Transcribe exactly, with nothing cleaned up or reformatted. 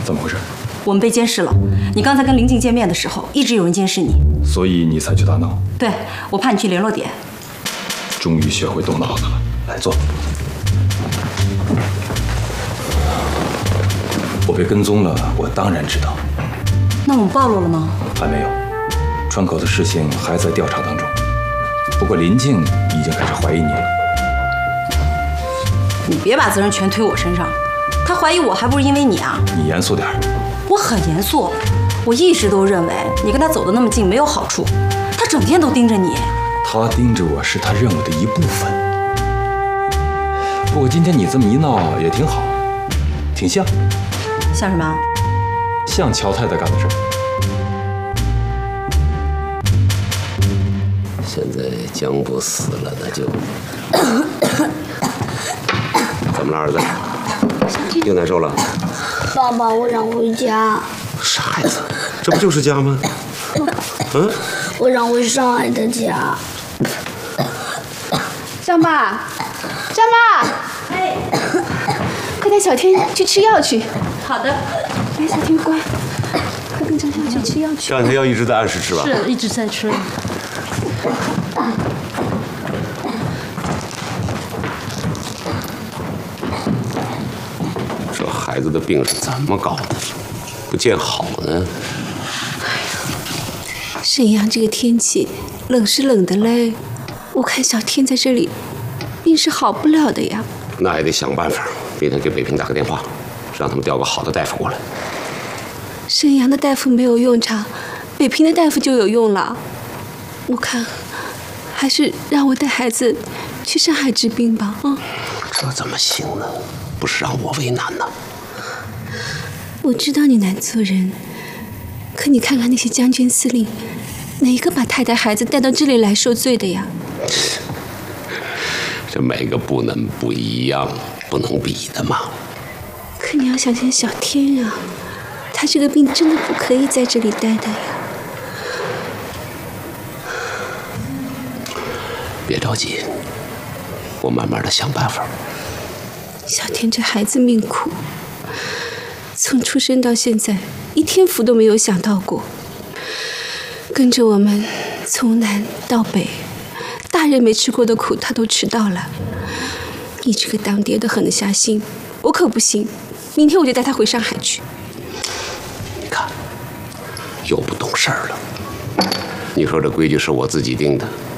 怎么回事？ 我们被监视了。你刚才跟林静见面的时候，一直有人监视你， 所以你才去大闹。 对，我怕你去联络点。 终于学会动脑子了，来坐。我被跟踪了，我当然知道。 那我们暴露了吗？ 还没有，川口的事情还在调查当中。不过林静已经开始怀疑你了。 你别把责任全推我身上，他怀疑我还不是因为你啊！ 你严肃点。 我很严肃，我一直都认为你跟他走得那么近没有好处，他整天都盯着你。 他盯着我是他任务的一部分。不过今天你这么一闹也挺好，挺像。 像什么？ 像乔太太干的事。 现在江波死了，那就怎么了，儿子？又难受了？ 爸爸，我想回家。 傻孩子，这不就是家吗？嗯， 我想回上海的家。 张爸，张爸，哎，快带小天去吃药去。 好的。 来，小天乖，快跟张小去吃药去。 这两天药一直在按时吃吧？ 是，一直在吃。 这孩子的病是怎么搞的？不见好呢。 沈阳这个天气，冷是冷的嘞。我看小天在这里，病是好不了的呀。 那也得想办法，明天给北平打个电话，让他们调个好的大夫过来。 沈阳的大夫没有用场，北平的大夫就有用了。我看，还是让我带孩子去上海治病吧。啊， 这怎么行呢？不是让我为难呢。 我知道你难做人，可你看看那些将军司令，哪一个把太太孩子带到这里来受罪的呀？ 这每个不能不一样，不能比的嘛。 可你要想想小天啊，他这个病真的不可以在这里待的呀。 别着急，我慢慢的想办法。 小天这孩子命苦，从出生到现在一天福都没有享到过，跟着我们从南到北，大人没吃过的苦他都吃到了。你这个当爹的狠得下心，我可不行。明天我就带他回上海去。 你看，又不懂事儿了。你说这规矩是我自己定的，